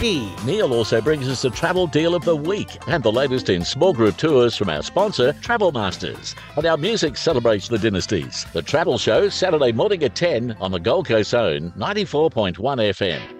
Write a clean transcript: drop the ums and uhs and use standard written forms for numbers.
ski. Neil also brings us the travel deal of the week and the latest in small group tours from our sponsor, Travel Masters. And our music celebrates the dynasties. The Travel Show, Saturday morning at 10 on the Gold Coast Zone, 94.1 FM.